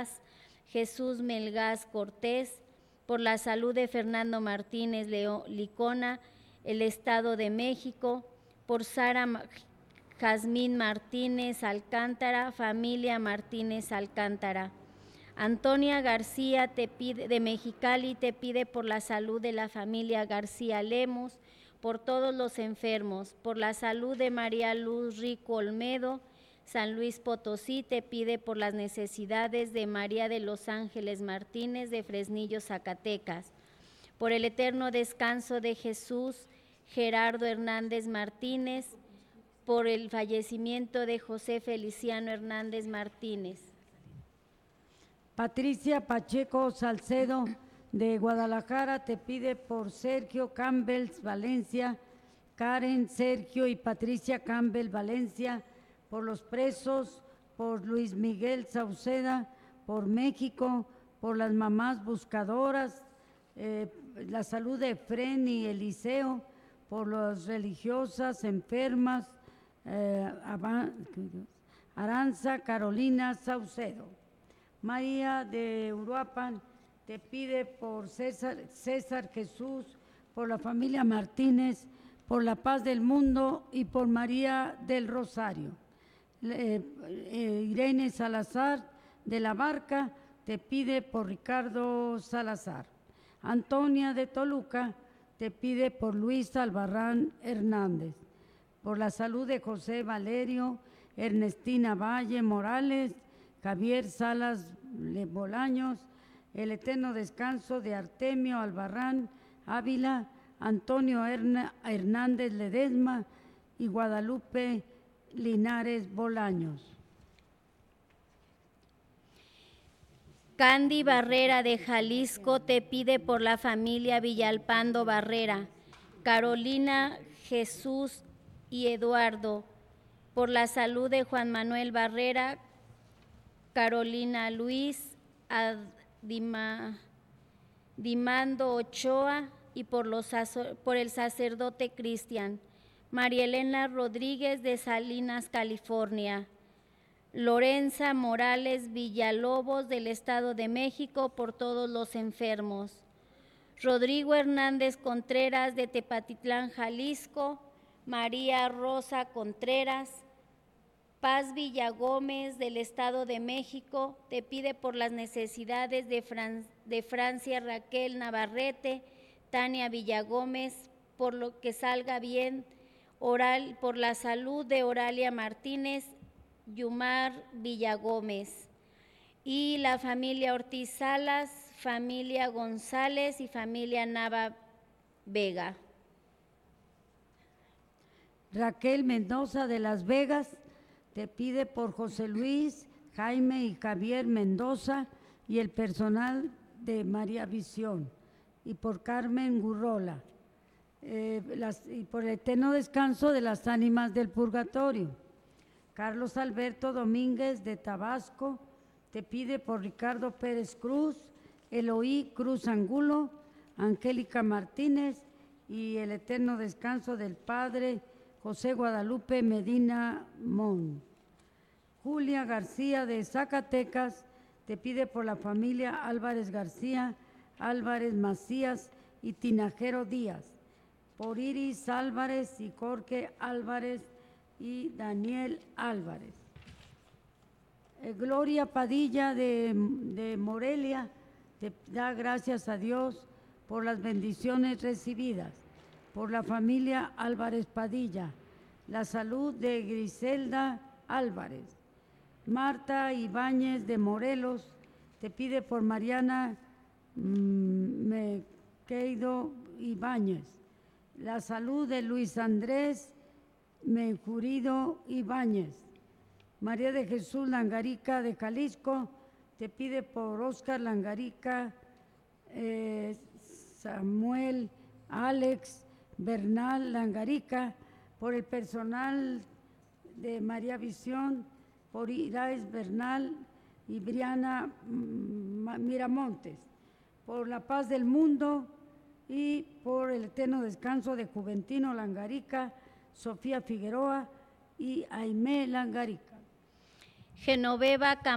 Ordaz, Jesús Melgás Cortés, por la salud de Fernando Martínez Licona, el Estado de México, por Sara Jazmín Martínez Alcántara, familia Martínez Alcántara. Antonia García de Mexicali te pide por la salud de la familia García Lemos, por todos los enfermos, por la salud de María Luz Rico Olmedo. San Luis Potosí te pide por las necesidades de María de los Ángeles Martínez de Fresnillo, Zacatecas, por el eterno descanso de Jesús Gerardo Hernández Martínez, por el fallecimiento de José Feliciano Hernández Martínez. Patricia Pacheco Salcedo de Guadalajara te pide por Sergio Campbell Valencia, Karen, Sergio y Patricia Campbell Valencia, por los presos, por Luis Miguel Sauceda, por México, por las mamás buscadoras, la salud de Efren y Eliseo, por las religiosas enfermas, Aranza Carolina Saucedo. María de Uruapan te pide por César Jesús, por la familia Martínez, por la paz del mundo y por María del Rosario. Irene Salazar de la Barca te pide por Ricardo Salazar. Antonia de Toluca te pide por Luis Albarrán Hernández, por la salud de José Valerio, Ernestina Valle Morales, Javier Salas Bolaños, el eterno descanso de Artemio Albarrán Ávila, Antonio Hernández Ledesma y Guadalupe Linares Bolaños. Candy Barrera de Jalisco te pide por la familia Villalpando Barrera, Carolina, Jesús y Eduardo, por la salud de Juan Manuel Barrera, Carolina Luis, Dimando Ochoa y por el sacerdote Cristian, María Elena Rodríguez de Salinas, California, Lorenza Morales Villalobos del Estado de México, por todos los enfermos, Rodrigo Hernández Contreras de Tepatitlán, Jalisco, María Rosa Contreras. Paz Villagómez del Estado de México te pide por las necesidades de Francia Raquel Navarrete, Tania Villagómez, por lo que salga bien, por la salud de Oralia Martínez, Yumar Villagómez, y la familia Ortiz Salas, familia González y familia Nava Vega. Raquel Mendoza de Las Vegas te pide por José Luis, Jaime y Javier Mendoza y el personal de María Visión, y por Carmen Gurrola, y por el eterno descanso de las ánimas del purgatorio. Carlos Alberto Domínguez de Tabasco te pide por Ricardo Pérez Cruz, Eloí Cruz Angulo, Angélica Martínez y el eterno descanso del Padre José Guadalupe Medina Mon. Julia García de Zacatecas te pide por la familia Álvarez García, Álvarez Macías y Tinajero Díaz, por Iris Álvarez y Jorge Álvarez y Daniel Álvarez. Gloria Padilla de Morelia te da gracias a Dios por las bendiciones recibidas, por la familia Álvarez Padilla, la salud de Griselda Álvarez. Marta Ibáñez de Morelos te pide por Mariana Mequeido Ibáñez, la salud de Luis Andrés Menjurido Ibáñez. María de Jesús Langarica de Jalisco te pide por Óscar Langarica, Samuel, Alex, Bernal Langarica, por el personal de María Visión, por Irais Bernal y Briana Miramontes, por la paz del mundo y por el eterno descanso de Juventino Langarica, Sofía Figueroa y Aimé Langarica. Genoveva